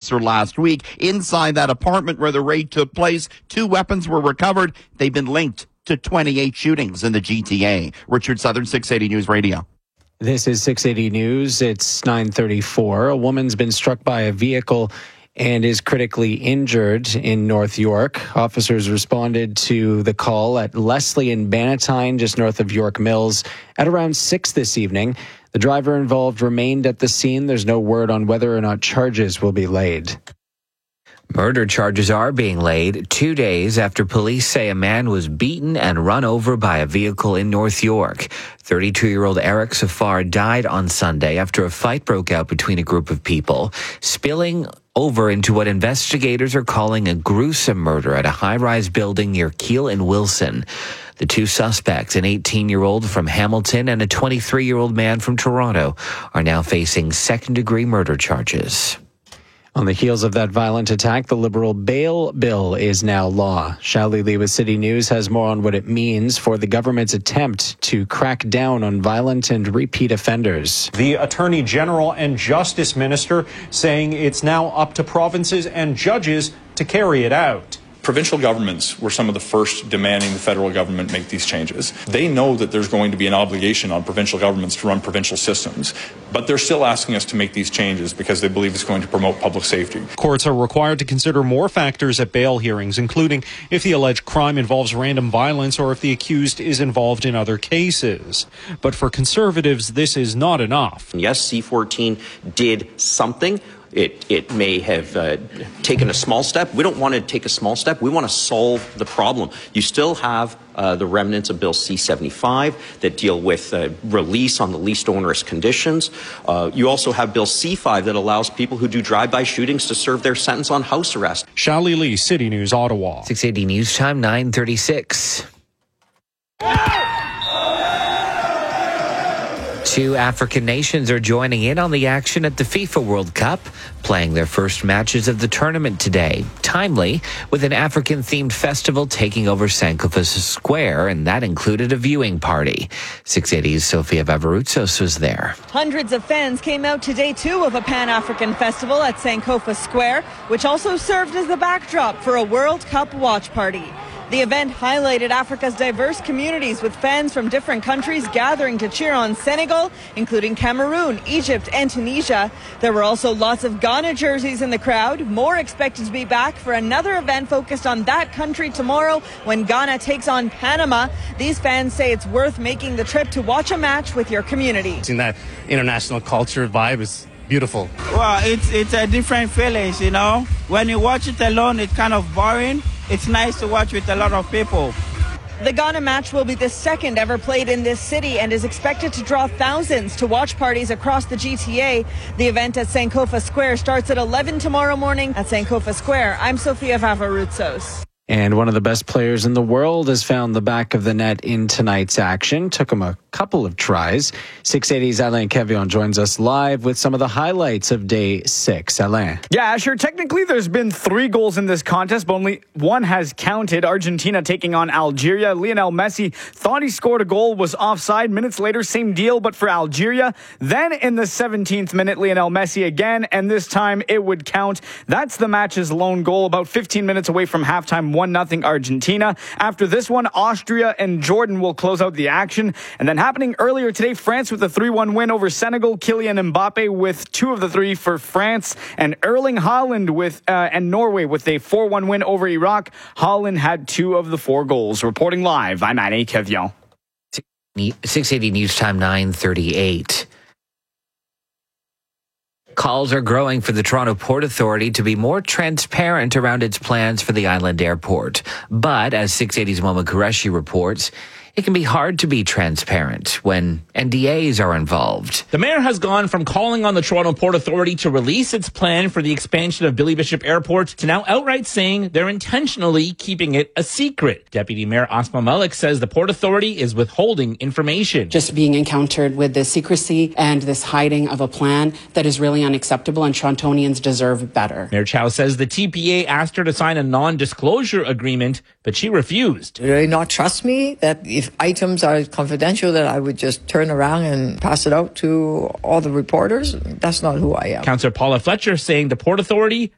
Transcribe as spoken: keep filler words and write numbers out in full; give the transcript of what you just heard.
officer last week. Inside that apartment where the raid took place, two weapons were recovered. They've been linked to twenty-eight shootings in the G T A. Richard Southern, six eighty News Radio. This is six eighty News. It's nine thirty-four. A woman's been struck by a vehicle and is critically injured in North York. Officers responded to the call at Leslie and Bannatyne, just north of York Mills, at around six this evening. The driver involved remained at the scene. There's no word on whether or not charges will be laid. Murder charges are being laid two days after police say a man was beaten and run over by a vehicle in North York. thirty-two-year-old Eric Safar died on Sunday after a fight broke out between a group of people, spilling over into what investigators are calling a gruesome murder at a high-rise building near Keele and Wilson. The two suspects, an eighteen-year-old from Hamilton and a twenty-three-year-old man from Toronto, are now facing second-degree murder charges. On the heels of that violent attack, the Liberal bail bill is now law. Shally Lee with City News has more on what it means for the government's attempt to crack down on violent and repeat offenders. The Attorney General and Justice Minister saying it's now up to provinces and judges to carry it out. Provincial governments were some of the first demanding the federal government make these changes. They know that there's going to be an obligation on provincial governments to run provincial systems, but they're still asking us to make these changes because they believe it's going to promote public safety. Courts are required to consider more factors at bail hearings, including if the alleged crime involves random violence or if the accused is involved in other cases. But for Conservatives, this is not enough. Yes, C fourteen did something. It it may have uh, taken a small step. We don't want to take a small step. We want to solve the problem. You still have uh, the remnants of Bill C seventy-five that deal with uh, release on the least onerous conditions. Uh, you also have Bill C five that allows people who do drive-by shootings to serve their sentence on house arrest. Shally Lee, City News, Ottawa. six eighty News Time, nine thirty-six. Two African nations are joining in on the action at the FIFA World Cup, playing their first matches of the tournament today. Timely, with an African-themed festival taking over Sankofa Square, and that included a viewing party. six eighty's Sofia Vavaroutsos was there. Hundreds of fans came out to day two of a Pan-African festival at Sankofa Square, which also served as the backdrop for a World Cup watch party. The event highlighted Africa's diverse communities with fans from different countries gathering to cheer on Senegal, including Cameroon, Egypt, and Tunisia. There were also lots of Ghana jerseys in the crowd. More expected to be back for another event focused on that country tomorrow when Ghana takes on Panama. These fans say it's worth making the trip to watch a match with your community. Seeing that international culture vibe is beautiful. Well, it's it's a different feeling, you know. When you watch it alone, it's kind of boring. It's nice to watch with a lot of people. The Ghana match will be the second ever played in this city and is expected to draw thousands to watch parties across the G T A. The event at Sankofa Square starts at eleven tomorrow morning at Sankofa Square. I'm Sofia Vavaroutsos. And one of the best players in the world has found the back of the net in tonight's action. Took him a couple of tries. six eighty's Alain Kevion joins us live with some of the highlights of day six. Alain. Yeah, Asher, technically there's been three goals in this contest, but only one has counted. Argentina taking on Algeria. Lionel Messi thought he scored a goal, was offside. Minutes later, same deal, but for Algeria. Then in the seventeenth minute, Lionel Messi again, and this time it would count. That's the match's lone goal, about fifteen minutes away from halftime, one nothing Argentina. After this one, Austria and Jordan will close out the action. And then happening earlier today, France with a three one win over Senegal. Kylian Mbappe with two of the three for France. And Erling Haaland with uh, and Norway with a four one win over Iraq. Haaland had two of the four goals. Reporting live, I'm Alain Kevion. six eighty News Time, nine thirty-eight. Calls are growing for the Toronto Port Authority to be more transparent around its plans for the island airport. But, as six eighty's Momo Qureshi reports, it can be hard to be transparent when N D As are involved. The mayor has gone from calling on the Toronto Port Authority to release its plan for the expansion of Billy Bishop Airport to now outright saying they're intentionally keeping it a secret. Deputy Mayor Asma Malik says the Port Authority is withholding information. Just being encountered with this secrecy and this hiding of a plan that is really unacceptable, and Torontonians deserve better. Mayor Chow says the T P A asked her to sign a non-disclosure agreement, but she refused. Do they not trust me that if items are confidential that I would just turn around and pass it out to all the reporters? That's not who I am. Councillor Paula Fletcher saying the Port Authority